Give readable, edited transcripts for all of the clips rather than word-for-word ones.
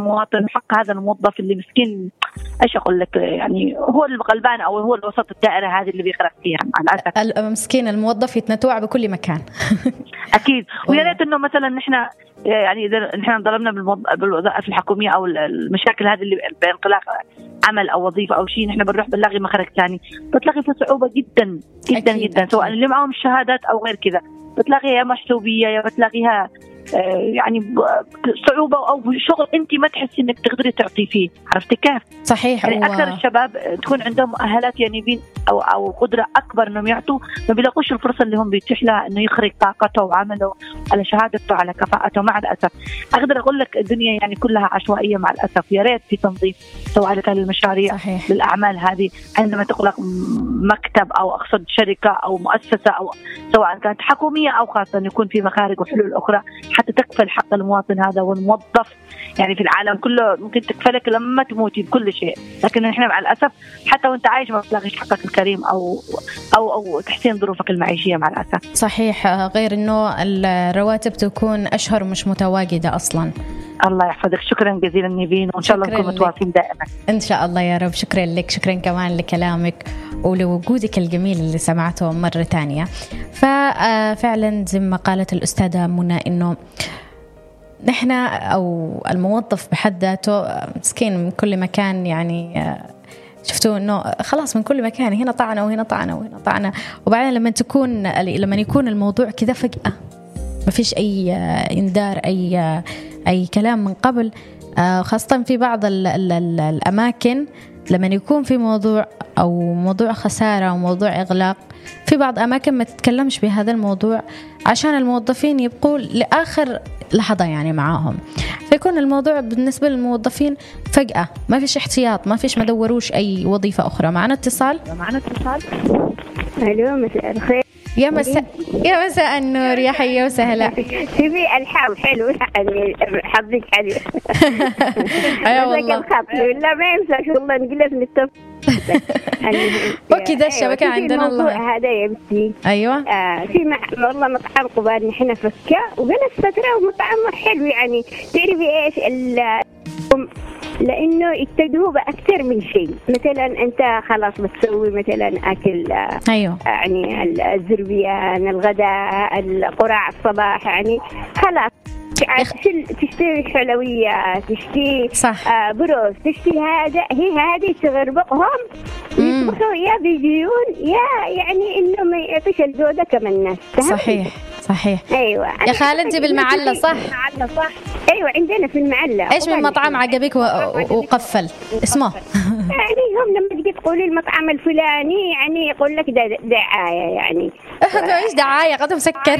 المواطن، حق هذا الموظف اللي مسكين. ايش اقول لك يعني، هو الغلبان او هو الوسط الدائره هذه اللي بيغرق فيها مع الاسف. المسكين الموظف يتنتوع بكل مكان. اكيد. ويا ريت انه مثلا نحن يعني اذا نحن ظلمنا بالوظائف الحكوميه او المشاكل هذه اللي بانقلاع عمل او وظيفه او شيء، نحن بنروح بنلاقي مخرج ثاني، بتلاقي في صعوبه جدا جدا أكيد جدا. سواء اللي معهم الشهادات او غير كذا بتلاقيها محسوبيه، يا بتلاقيها يعني صعوبة أو شغل أنت ما تحسي إنك تقدري تعطي فيه. عرفتي كيف؟ صحيح. يعني أكثر الشباب تكون عندهم مؤهلات يانبين أو قدرة أكبر إنهم يعطوا، ما بيلاقوش الفرصة اللي هم بيتيح لها إنه يخرج طاقته وعمله على شهادته على كفاءته. مع الأسف أقدر أقول لك الدنيا يعني كلها عشوائية مع الأسف. يا ريت في تنظيف سواء كان للمشاريع صحيح. للأعمال هذه، عندما تغلق مكتب أو أقصد شركة أو مؤسسة أو سواء كانت حكومية أو خاصة، يكون في مخارج وحلول أخرى حتى تكفل حق المواطن هذا والموظف. يعني في العالم كله ممكن تكفلك لما تموتي بكل شيء، لكن نحن مع الأسف حتى وانت عايش ما بتلاقيش حقك الكريم أو تحسين ظروفك المعيشية مع الأسف. صحيح. غير إنه الرواتب تكون أشهر ومش متواجدة أصلا. الله يحفظك. شكرا جزيلا نيفين، وإن شاء الله نكون متواصلين دائما إن شاء الله يا رب. شكرا لك، شكرا كمان لكلامك ولوجودك الجميل اللي سمعته مرة تانية. ففعلا زي ما قالت الأستاذة منى إنه نحن أو الموظف بحد ذاته مسكين من كل مكان. يعني شفتوا إنه خلاص من كل مكان، هنا طعنة وهنا طعنة وهنا طعنة. وبعدين لما يكون الموضوع كذا فجأة ما فيش أي إنذار أي كلام من قبل، خاصة في بعض الأماكن لما يكون في موضوع أو موضوع خسارة أو موضوع إغلاق، في بعض أماكن ما تتكلمش بهذا الموضوع عشان الموظفين يبقوا لآخر لحظة يعني معاهم. فيكون الموضوع بالنسبة للموظفين فجأة، ما فيش احتياط، ما فيش مدوروش أي وظيفة أخرى. معنا اتصال. ألو، مساء الخير. يا مساء النور، يا حيا وسهلا. في الحام حلو يعني حظك حلو. أيوة والله. لا ما يمسك والله، نجلس نتفق وكذا الشبكة عندنا الله. هذا يا بنتي. أيوة. في والله مطعم قبال نحن فكة وجلس فترة، ومطعم حلو يعني. تعرفي إيش لأنه يتجهوا بأكثر من شيء. مثلا أنت خلاص بتسوي مثلا أكل، أيوة. يعني الزربيان، الغداء، القراع الصباح، يعني خلاص تشتري حلويات، تشتري بروز، تشتري هذه تغربقهم يطبخوا يا بيجيون يا يعني إنه ما يعطيش الجودة كما الناس. صحيح. أيوة. يا خالتي بالمعلة صح؟ أيوة عندنا في المعلة. إيش من مطعم عجبك وقفل اسمه؟ يعني هم لما تجي تقولي المطعم الفلاني يعني يقول لك دعاية يعني. إيش دعاية؟ قد مسكر.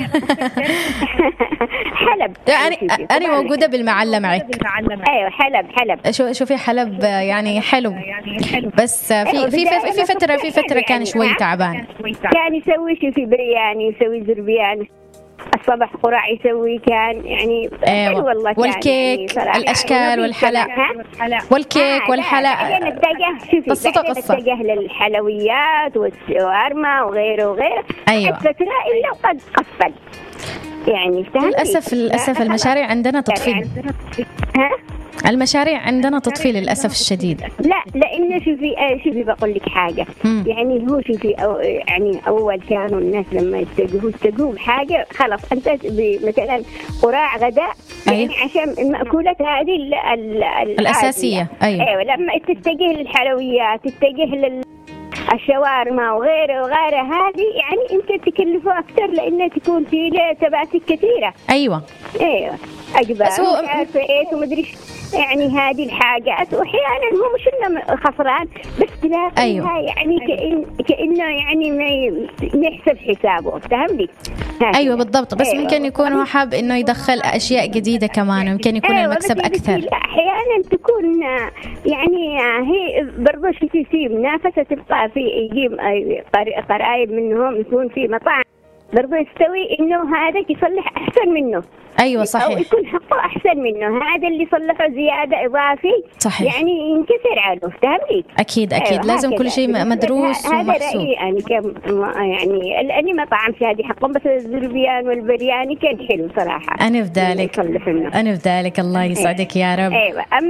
حلب. أنا موجودة بالمعلة معك. أيوة حلب. شوفي حلب يعني حلو. بس في فترة كان شوي تعبان. كان يسوي شيء في برياني، يسوي زربيان الصبح، قراع يسوي، كان يعني أيوة. والله والكيك يعني الأشكال والحلاء والكيك والحلاء. نتجه للحلويات والشاورما وغيره. أيوة. فترة إلا وقد قفل يعني. للأسف المشاريع عندنا تطفيل. المشاريع عندنا تطفيل للأسف الشديد. لا لأنه شوفي بقول لك حاجة. يعني هو شوفي يعني أول كانوا الناس لما يستجهوا بحاجة خلاص أنت مثلا قراع غداء يعني عشان المأكولات هذه الأساسية. أيوة. لما تتجه للحلويات، تتجه الشاورما وغيره هذه يعني يمكن تكلفوا أكثر لأنه تكون في تبعات كثيرة. أيوة. أجبار مش عارفة إيش ومدري يعني هذه الحاجات. وأحيانا هو مش إنه خسران بس تلاقيها. أيوة. يعني كأنه يعني ما يحسب حسابه. فهمتي؟ أيوة بالضبط. بس ممكن يكون هو حاب إنه يدخل أشياء جديدة كمان، ويمكن يكون المكسب أكثر. أحيانا تكون يعني هي برضو في منافسة، تبقى في يجيب قرايب منهم، يكون في مطاعم برضو يستوي إنه هذا يصلح أحسن منه. أيوة صحيح. أو يكون حقه أحسن منه، هذا اللي صلحه زيادة إضافي. صحيح. يعني ينكسر عنه. فهمتي؟ أكيد. أيوة. لازم كل شيء مدروس ومحسوب. هذا رأيي يعني لأني ما طعم هذه حقهم، بس الزربيان والبرياني كان حلو صراحة. أنا في ذلك. الله يسعدك يا رب. أيوة.